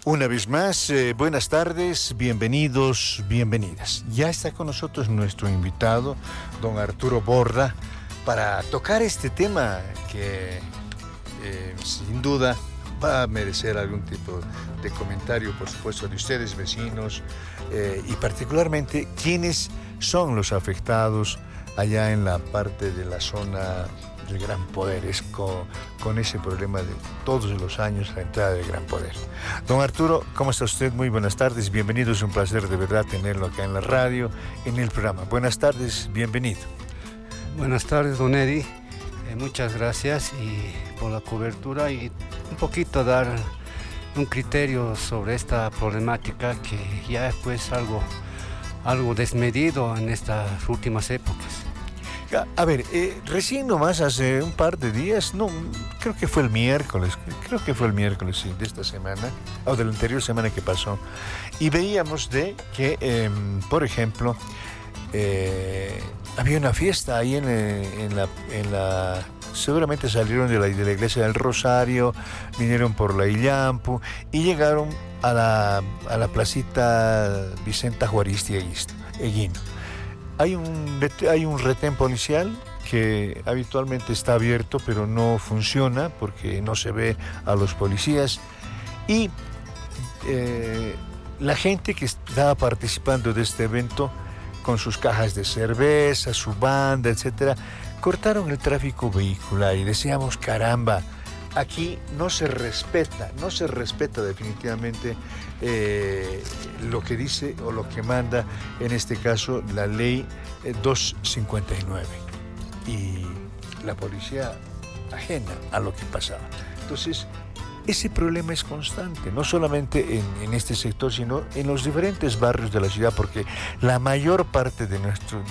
Una vez más, buenas tardes, bienvenidos, bienvenidas. Ya está con nosotros nuestro invitado, don Arturo Borda, para tocar este tema que sin duda va a merecer algún tipo de comentario, por supuesto, de ustedes, vecinos, y particularmente quiénes son los afectados allá en la parte de la zona del Gran Poder, es con ese problema de todos los años la entrada del Gran Poder. Don Arturo, ¿cómo está usted? Muy buenas tardes, bienvenido, es un placer de verdad tenerlo acá en la radio, en el programa. Buenas tardes, bienvenido. Buenas tardes, don Eddie, muchas gracias por la cobertura y un poquito dar un criterio sobre esta problemática que ya es pues algo desmedido en estas últimas épocas. A ver, recién nomás hace un par de días, no, creo que fue el miércoles, sí, de esta semana, o de la anterior semana que pasó, y veíamos de que, por ejemplo, había una fiesta ahí en la seguramente salieron de la iglesia del Rosario, vinieron por la Illampu y llegaron a la placita Vicenta Juaristi Eguino. Hay un retén policial que habitualmente está abierto, pero no funciona porque no se ve a los policías. Y la gente que estaba participando de este evento, con sus cajas de cerveza, su banda, etcétera, cortaron el tráfico vehicular y decíamos, caramba, aquí no se respeta definitivamente lo que dice o lo que manda, en este caso, la ley 259. Y la policía ajena a lo que pasaba. Entonces, ese problema es constante, no solamente en este sector, sino en los diferentes barrios de la ciudad, porque la mayor parte de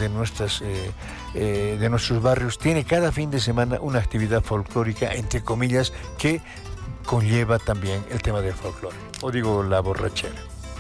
nuestros barrios tiene cada fin de semana una actividad folclórica, entre comillas, que conlleva también el tema del folclore, o digo, la borrachera.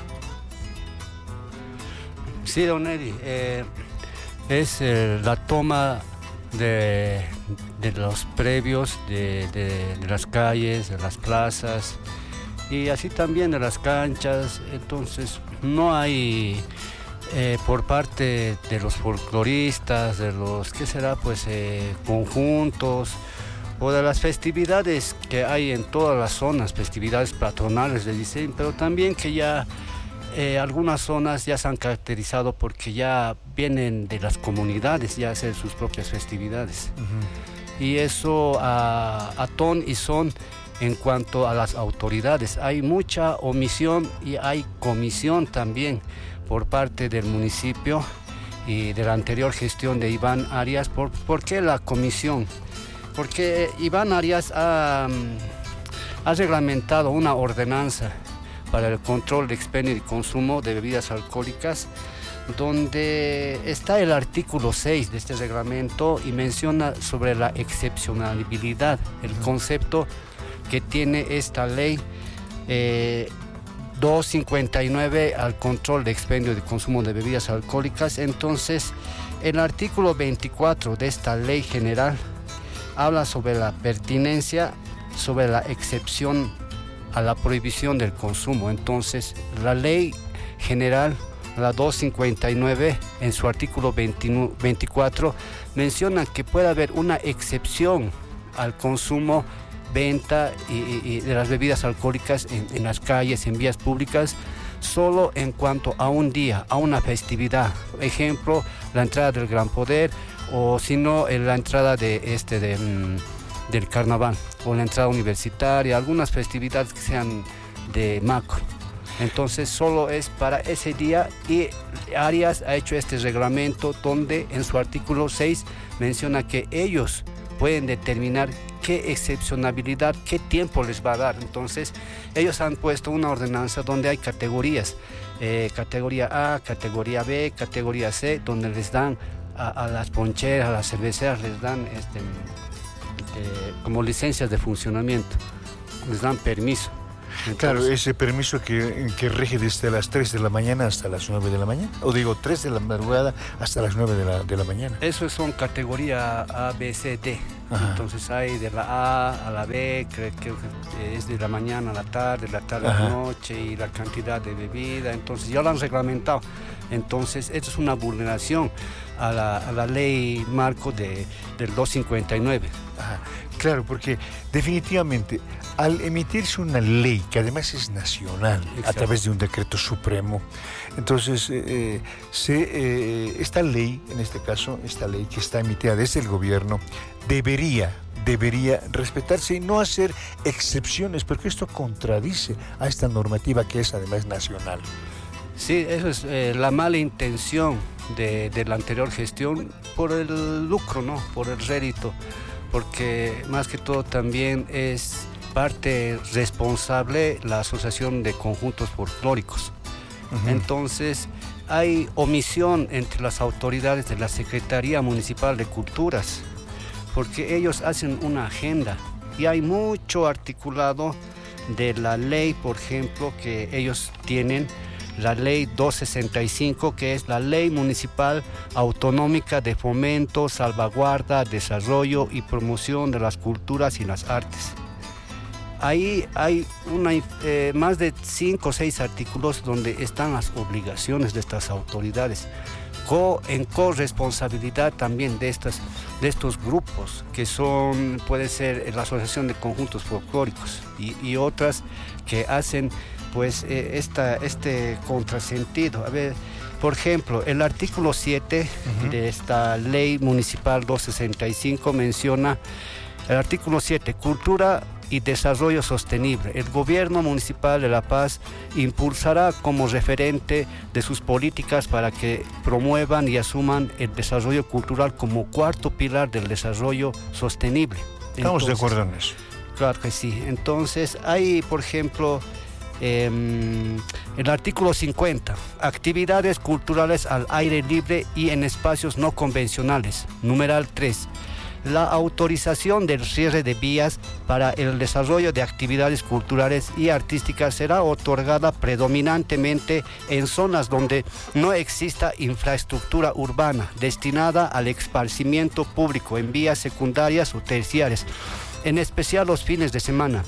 Sí, don Eddie, es la toma de los previos, de las calles, de las plazas y así también de las canchas. Entonces no hay por parte de los folcloristas, de los, ¿qué será? Pues conjuntos o de las festividades que hay en todas las zonas, festividades patronales, le dicen, pero también que ya algunas zonas ya se han caracterizado porque ya vienen de las comunidades ya a hacer sus propias festividades. Uh-huh. Y eso a ton y son en cuanto a las autoridades. Hay mucha omisión y hay comisión también por parte del municipio y de la anterior gestión de Iván Arias. ¿Por qué la comisión? Porque Iván Arias ha reglamentado una ordenanza para el control de expendio y consumo de bebidas alcohólicas, donde está el artículo 6 de este reglamento y menciona sobre la excepcionalidad, el concepto que tiene esta ley 259 al control de expendio y consumo de bebidas alcohólicas. Entonces, el artículo 24 de esta ley general habla sobre la pertinencia, sobre la excepción a la prohibición del consumo. Entonces, la ley general, la 259, en su artículo 24, menciona que puede haber una excepción al consumo, venta y de las bebidas alcohólicas en las calles, en vías públicas, solo en cuanto a un día, a una festividad. Ejemplo, la entrada del Gran Poder, o si no, la entrada del carnaval, o la entrada universitaria, algunas festividades que sean de macro. Entonces solo es para ese día, y Arias ha hecho este reglamento donde en su artículo 6 menciona que ellos pueden determinar qué excepcionalidad, qué tiempo les va a dar. Entonces ellos han puesto una ordenanza donde hay categorías, categoría A, categoría B, categoría C, donde les dan a las poncheras, a las cerveceras, les dan como licencias de funcionamiento, les dan permiso. Entonces, claro, ese permiso que rige desde las 3 de la mañana hasta las 9 de la mañana, o digo 3 de la madrugada hasta las 9 de la mañana. eso son categoría A, B, C, D. Ajá. Entonces hay de la A a la B, creo que es de la mañana a la tarde a la Ajá. noche, y la cantidad de bebida. Entonces ya lo han reglamentado. Entonces esto es una vulneración a la ley marco del 259. Ajá. Claro, porque definitivamente al emitirse una ley que además es nacional a Exacto. través de un decreto supremo, entonces esta ley, en este caso, esta ley que está emitida desde el gobierno, debería respetarse y no hacer excepciones, porque esto contradice a esta normativa que es además nacional. Sí, eso es la mala intención de la anterior gestión por el lucro, ¿no? Por el rédito, porque más que todo también es parte responsable la Asociación de Conjuntos Folclóricos. Ujú. Entonces hay omisión entre las autoridades de la Secretaría Municipal de Culturas, porque ellos hacen una agenda y hay mucho articulado de la ley, por ejemplo, que ellos tienen, la ley 265, que es la ley municipal autonómica de fomento, salvaguarda, desarrollo y promoción de las culturas y las artes. Ahí hay más de 5 o 6 artículos donde están las obligaciones de estas autoridades, en corresponsabilidad también de estos grupos, que son, puede ser la Asociación de Conjuntos Folclóricos y otras que hacen pues este contrasentido. A ver, por ejemplo, el artículo 7 de esta ley municipal 265 menciona, el artículo 7, cultura y desarrollo sostenible. El gobierno municipal de La Paz impulsará como referente de sus políticas para que promuevan y asuman el desarrollo cultural como cuarto pilar del desarrollo sostenible. Estamos de acuerdo en eso. Claro que sí. Entonces, hay, por ejemplo, el artículo 50, actividades culturales al aire libre y en espacios no convencionales. Numeral 3. La autorización del cierre de vías para el desarrollo de actividades culturales y artísticas será otorgada predominantemente en zonas donde no exista infraestructura urbana destinada al esparcimiento público en vías secundarias o terciarias, en especial los fines de semana.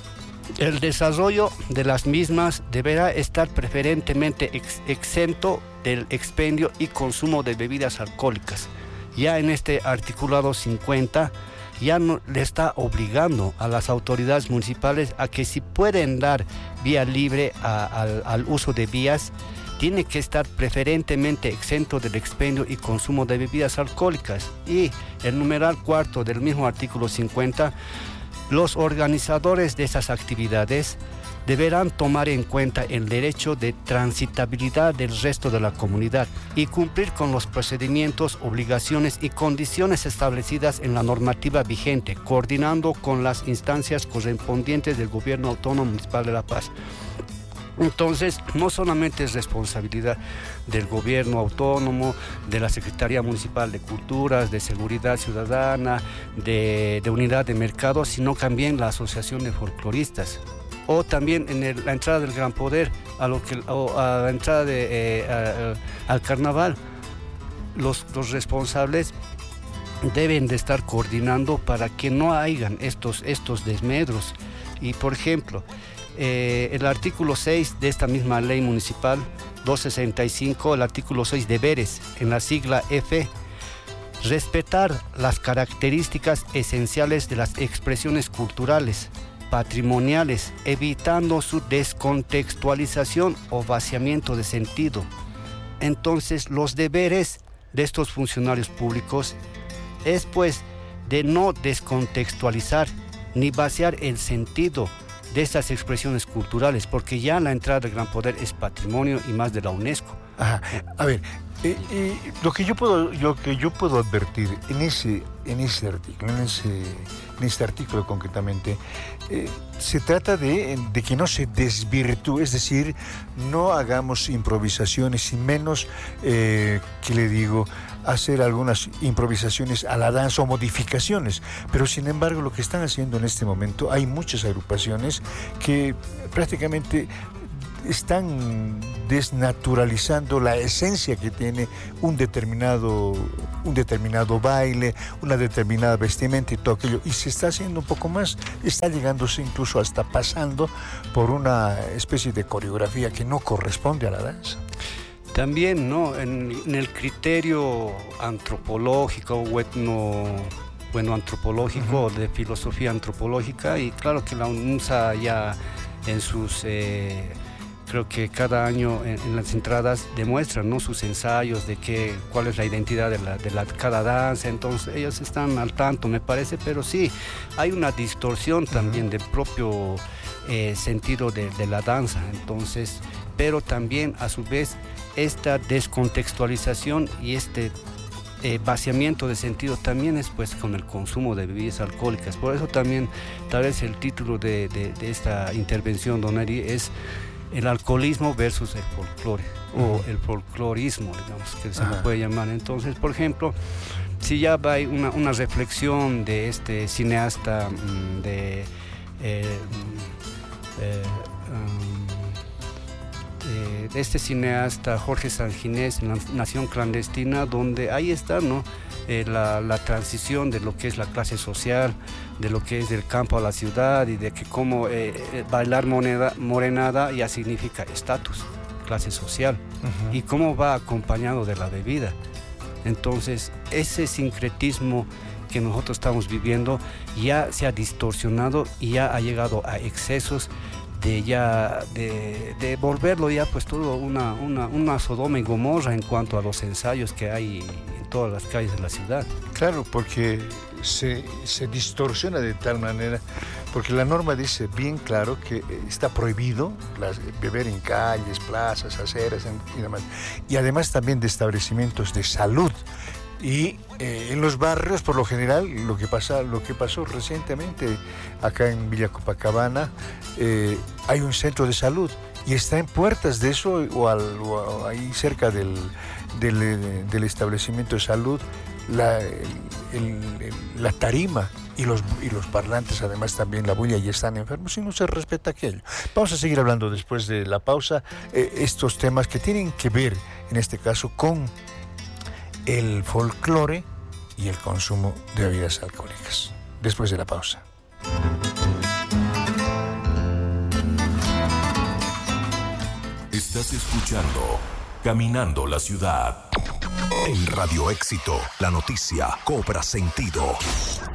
El desarrollo de las mismas deberá estar preferentemente exento del expendio y consumo de bebidas alcohólicas. Ya en este articulado 50 ya no le está obligando a las autoridades municipales a que si pueden dar vía libre al uso de vías, tiene que estar preferentemente exento del expendio y consumo de bebidas alcohólicas. Y el numeral 4 del mismo artículo 50, los organizadores de esas actividades deberán tomar en cuenta el derecho de transitabilidad del resto de la comunidad y cumplir con los procedimientos, obligaciones y condiciones establecidas en la normativa vigente, coordinando con las instancias correspondientes del Gobierno Autónomo Municipal de La Paz. Entonces, no solamente es responsabilidad del gobierno autónomo, de la Secretaría Municipal de Culturas, de Seguridad Ciudadana, de Unidad de Mercado, sino también la Asociación de Folcloristas. O también en la entrada del Gran Poder, a la entrada al carnaval, los responsables deben de estar coordinando para que no hayan estos desmedros. Y por ejemplo, el artículo 6 de esta misma ley municipal 265, el artículo 6, deberes, en la sigla F, respetar las características esenciales de las expresiones culturales, patrimoniales, evitando su descontextualización o vaciamiento de sentido. Entonces, los deberes de estos funcionarios públicos es pues de no descontextualizar ni vaciar el sentido de estas expresiones culturales, porque ya la entrada del Gran Poder es patrimonio y más de la UNESCO. Ajá. A ver, lo que yo puedo advertir en ese artículo concretamente, se trata de que no se desvirtúe, es decir, no hagamos improvisaciones y menos, ¿qué le digo?, hacer algunas improvisaciones a la danza o modificaciones, pero sin embargo lo que están haciendo en este momento, hay muchas agrupaciones que prácticamente están desnaturalizando la esencia que tiene un determinado baile, una determinada vestimenta y todo aquello, y se está haciendo un poco más, está llegándose incluso hasta pasando por una especie de coreografía que no corresponde a la danza. También, ¿no? En el criterio antropológico o antropológico, de filosofía antropológica, y claro que la UNSA ya en sus creo que cada año en las entradas demuestran, ¿no?, sus ensayos de cuál es la identidad de cada danza. Entonces ellos están al tanto, me parece, pero sí, hay una distorsión también del propio sentido de la danza. Entonces, pero también a su vez esta descontextualización y este vaciamiento de sentido también es pues con el consumo de bebidas alcohólicas. Por eso también tal vez el título de esta intervención, don Eri, es el alcoholismo versus el folclore, o el folclorismo, digamos, que se le puede llamar. Entonces, por ejemplo, si ya hay una reflexión de este cineasta de este cineasta Jorge Sanginés, en La Nación Clandestina, donde ahí está, ¿no?, la transición de lo que es la clase social, de lo que es del campo a la ciudad, y de que cómo bailar morenada ya significa estatus, clase social, y cómo va acompañado de la bebida. Entonces, ese sincretismo que nosotros estamos viviendo ya se ha distorsionado y ya ha llegado a excesos de volverlo ya pues todo una Sodoma y Gomorra en cuanto a los ensayos que hay en todas las calles de la ciudad. Claro, porque se distorsiona de tal manera, porque la norma dice bien claro que está prohibido beber en calles, plazas, aceras y demás, y además también de establecimientos de salud. Y en los barrios, por lo general, lo que pasó recientemente acá en Villa Copacabana, hay un centro de salud y está en puertas de eso o ahí cerca del establecimiento de salud la tarima y los parlantes, además también la bulla, y están enfermos y no se respeta aquello. Vamos a seguir hablando después de la pausa estos temas que tienen que ver, en este caso, con el folclore y el consumo de bebidas alcohólicas. Después de la pausa. Estás escuchando Caminando la Ciudad. En Radio Éxito, la noticia cobra sentido.